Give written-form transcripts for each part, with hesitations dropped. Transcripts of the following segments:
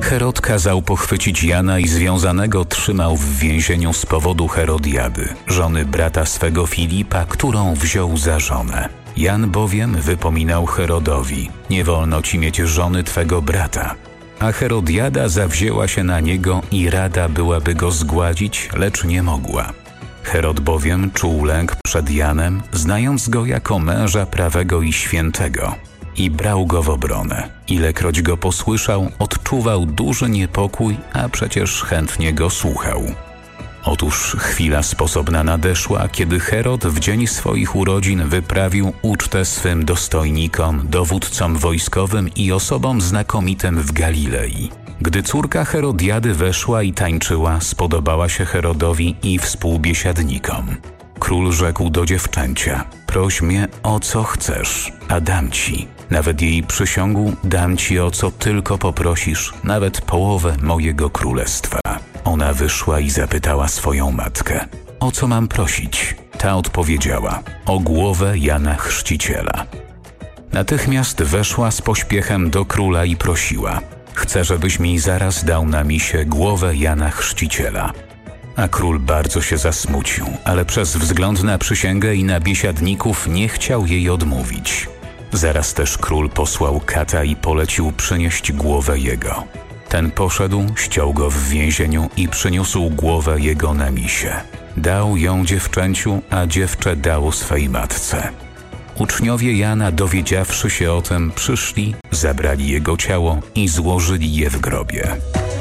Herod kazał pochwycić Jana i związanego trzymał w więzieniu z powodu Herodiady, żony brata swego Filipa, którą wziął za żonę. Jan bowiem wypominał Herodowi: nie wolno ci mieć żony twego brata. A Herodiada zawzięła się na niego i rada byłaby go zgładzić, lecz nie mogła. Herod bowiem czuł lęk przed Janem, znając go jako męża prawego i świętego, i brał go w obronę. Ilekroć go posłyszał, odczuwał duży niepokój, a przecież chętnie go słuchał. Otóż chwila sposobna nadeszła, kiedy Herod w dzień swoich urodzin wyprawił ucztę swym dostojnikom, dowódcom wojskowym i osobom znakomitym w Galilei. Gdy córka Herodiady weszła i tańczyła, spodobała się Herodowi i współbiesiadnikom. Król rzekł do dziewczęcia: proś mnie o co chcesz, a dam ci. Nawet jej przysiągł: dam ci o co tylko poprosisz, nawet połowę mojego królestwa. Ona wyszła i zapytała swoją matkę: o co mam prosić? Ta odpowiedziała: o głowę Jana Chrzciciela. Natychmiast weszła z pośpiechem do króla i prosiła: chcę, żebyś mi zaraz dał na misie głowę Jana Chrzciciela. A król bardzo się zasmucił, ale przez wzgląd na przysięgę i na biesiadników nie chciał jej odmówić. Zaraz też król posłał kata i polecił przynieść głowę jego. Ten poszedł, ściął go w więzieniu i przyniósł głowę jego na misie. Dał ją dziewczęciu, a dziewczę dało swej matce. Uczniowie Jana, dowiedziawszy się o tym, przyszli, zabrali jego ciało i złożyli je w grobie.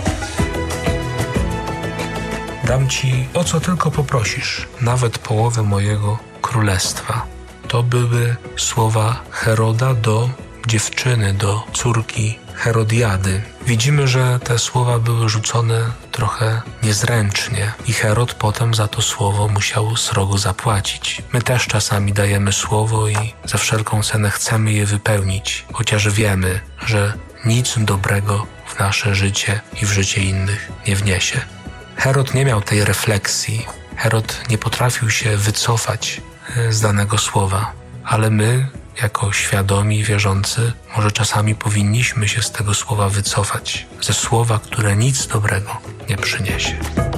Dam ci o co tylko poprosisz, nawet połowę mojego królestwa. To były słowa Heroda do dziewczyny, do córki Herodiady. Widzimy, że te słowa były rzucone trochę niezręcznie i Herod potem za to słowo musiał srogo zapłacić. My też czasami dajemy słowo i za wszelką cenę chcemy je wypełnić, chociaż wiemy, że nic dobrego w nasze życie i w życie innych nie wniesie. Herod nie miał tej refleksji. Herod nie potrafił się wycofać z danego słowa, ale my, jako świadomi wierzący, może czasami powinniśmy się z tego słowa wycofać, ze słowa, które nic dobrego nie przyniesie.